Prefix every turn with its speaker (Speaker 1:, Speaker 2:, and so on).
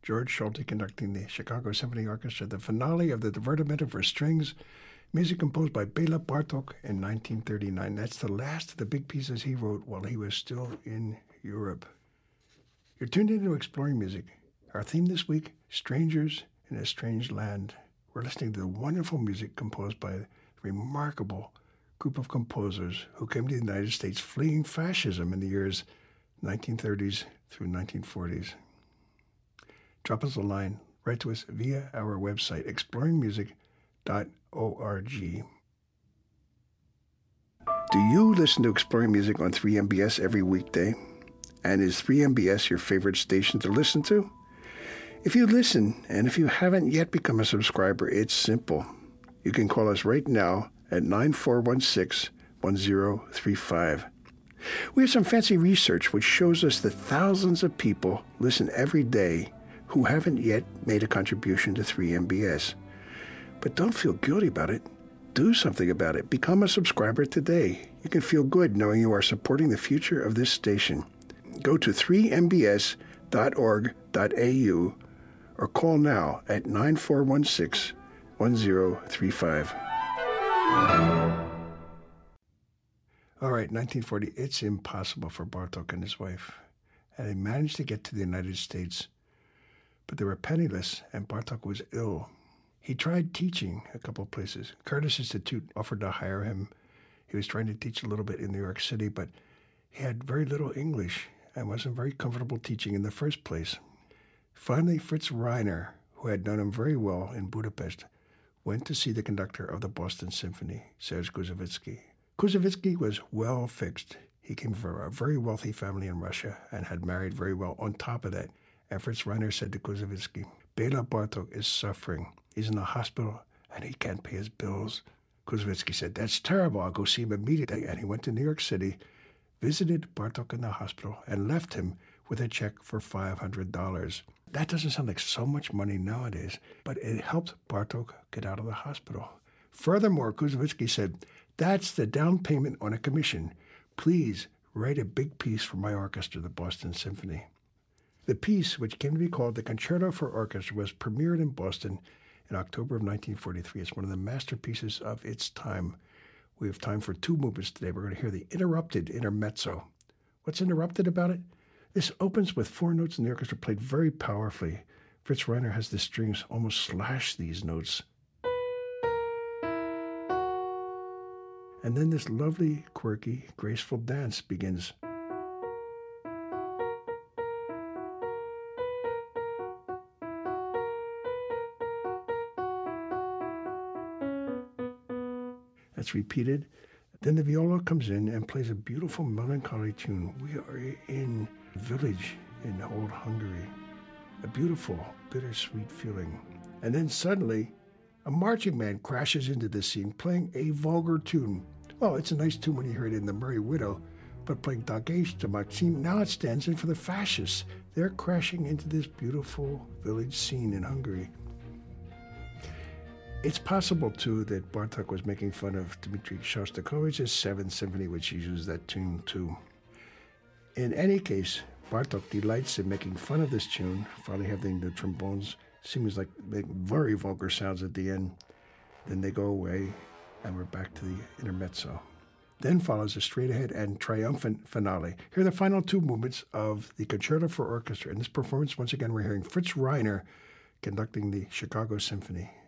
Speaker 1: George Schulte conducting the Chicago Symphony Orchestra, the finale of the Divertimento for strings, music composed by Bela Bartok in 1939. That's the last of the big pieces he wrote while he was still in Europe. You're tuned into Exploring Music. Our theme this week, Strangers in a Strange Land. We're listening to the wonderful music composed by a remarkable group of composers who came to the United States fleeing fascism in the years 1930s through 1940s. Drop us a line. Write to us via our website, exploringmusic.org. Do you listen to Exploring Music on 3MBS every weekday? And is 3MBS your favorite station to listen to? If you listen, and if you haven't yet become a subscriber, it's simple. You can call us right now at 9416-1035. We have some fancy research which shows us that thousands of people listen every day who haven't yet made a contribution to 3MBS. But don't feel guilty about it. Do something about it. Become a subscriber today. You can feel good knowing you are supporting the future of this station. Go to 3mbs.org.au or call now at 9416-1035. All right, 1940, it's impossible for Bartok and his wife. And they managed to get to the United States, but they were penniless, and Bartok was ill. He tried teaching a couple of places. Curtis Institute offered to hire him. He was trying to teach a little bit in New York City, but he had very little English and wasn't very comfortable teaching in the first place. Finally, Fritz Reiner, who had known him very well in Budapest, went to see the conductor of the Boston Symphony, Serge Koussevitzky. Koussevitzky was well fixed. He came from a very wealthy family in Russia and had married very well on top of that. And Fritz Reiner said to Koussevitzky, Bela Bartok is suffering. He's in the hospital and he can't pay his bills. Koussevitzky said, that's terrible. I'll go see him immediately. And he went to New York City, visited Bartok in the hospital, and left him with a check for $500. That doesn't sound like so much money nowadays, but it helped Bartok get out of the hospital. Furthermore, Koussevitzky said, that's the down payment on a commission. Please write a big piece for my orchestra, the Boston Symphony. The piece, which came to be called the Concerto for Orchestra, was premiered in Boston in October of 1943. It's one of the masterpieces of its time. We have time for two movements today. We're going to hear the interrupted intermezzo. What's interrupted about it? This opens with four notes in the orchestra played very powerfully. Fritz Reiner has the strings almost slash these notes. And then this lovely, quirky, graceful dance begins. That's repeated. Then the viola comes in and plays a beautiful melancholy tune. We are in a village in old Hungary. A beautiful, bittersweet feeling. And then suddenly, a marching band crashes into the scene playing a vulgar tune. Well, it's a nice tune when you hear it in The Merry Widow, but playing Dagesh to Maxim, now it stands in for the fascists. They're crashing into this beautiful village scene in Hungary. It's possible, too, that Bartok was making fun of Dmitri Shostakovich's Seventh Symphony, which uses that tune, too. In any case, Bartok delights in making fun of this tune, finally having the trombones seems like make very vulgar sounds at the end. Then they go away, and we're back to the intermezzo. Then follows a straight-ahead and triumphant finale. Here are the final two movements of the Concerto for Orchestra. In this performance, once again, we're hearing Fritz Reiner conducting the Chicago Symphony.